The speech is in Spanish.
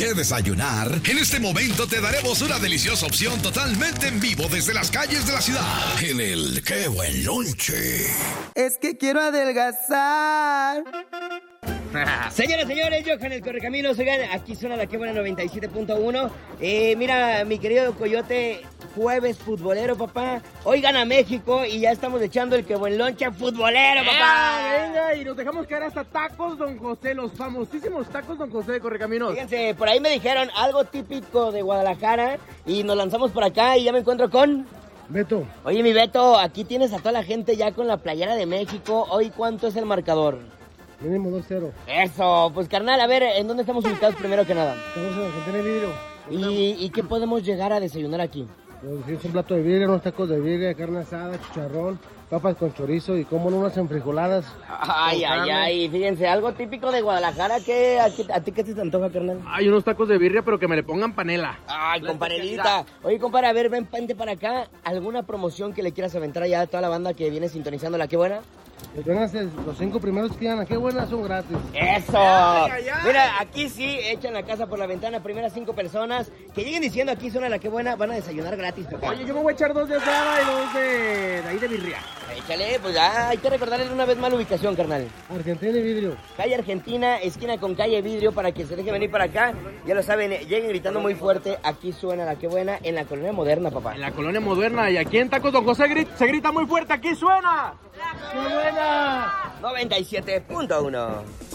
¿Qué desayunar? En este momento te daremos una deliciosa opción totalmente en vivo desde las calles de la ciudad. En el Qué Buen Lonche. Es que quiero adelgazar. Señoras, señores, Johan el Correcaminos, oigan, aquí suena la Qué Buena 97.1. Mira, mi querido Coyote, jueves futbolero, papá. Hoy gana México y ya estamos echando el Qué Buen Lonche futbolero, papá. Venga, y nos dejamos caer hasta tacos Don José, los famosísimos tacos Don José de Correcaminos. Fíjense, por ahí me dijeron algo típico de Guadalajara y nos lanzamos por acá y ya me encuentro con... Beto. Oye, mi Beto, aquí tienes a toda la gente ya con la playera de México. Hoy, ¿cuánto es el marcador? Mínimo 2-0. Eso, pues carnal, a ver, ¿en dónde estamos ubicados primero que nada? Estamos en Argentina de vidrio. ¿Y qué podemos llegar a desayunar aquí? Es un plato de birria, unos tacos de birria, carne asada, chicharrón, papas con chorizo y como unas enfrijoladas. Ay, fíjense, algo típico de Guadalajara, que ¿a ti qué te antoja, carnal? Hay unos tacos de birria, pero que me le pongan panela. Ay, con panelita. Oye, compadre, a ver, vente para acá. ¿Alguna promoción que le quieras aventar allá a toda la banda que viene sintonizando la Qué Buena? Los 5 primeros que llegan a Qué Buena son gratis. ¡Eso! Ay. Mira, aquí sí, echan la casa por la ventana, primeras 5 personas que lleguen diciendo aquí suena la Qué Buena, van a desayunar gratis, papá. Oye, yo me voy a echar 2 de asada y 2 de ahí de birria. Échale, pues ya, hay que recordarles una vez más la ubicación, carnal. Argentina de vidrio. Calle Argentina, esquina con calle Vidrio, para que se deje venir para acá. Ya lo saben, lleguen gritando muy fuerte, aquí suena la Qué Buena, en la Colonia Moderna, papá. En la Colonia Moderna y aquí en Tacos Don José se grita muy fuerte, aquí suena. ¡Qué Buena! 97.1